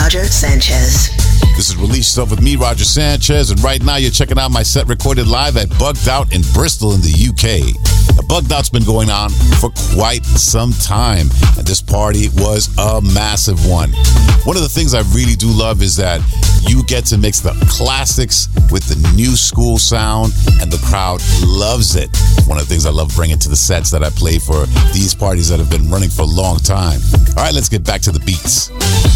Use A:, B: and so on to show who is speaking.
A: Roger Sanchez.
B: This is Release Yourself with me, Roger Sanchez, and right now you're checking out my set recorded live at Bugged Out in Bristol in the UK. The Bugged Out's been going on for quite some time, and this party was a massive one. One of the things I really do love is that you get to mix the classics with the new school sound, and the crowd loves it. One of the things I love bringing to the sets that I play for these parties that have been running for a long time. All right, let's get back to the beats.